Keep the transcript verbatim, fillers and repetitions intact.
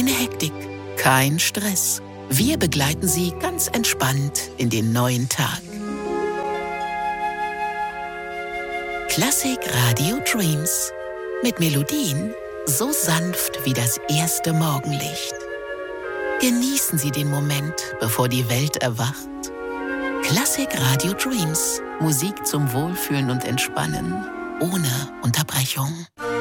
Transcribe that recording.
Keine Hektik, kein Stress. Wir begleiten Sie ganz entspannt in den neuen Tag. Classic Radio Dreams. Mit Melodien so sanft wie das erste Morgenlicht. Genießen Sie den Moment, bevor die Welt erwacht. Classic Radio Dreams. Musik zum Wohlfühlen und Entspannen. Ohne Unterbrechung.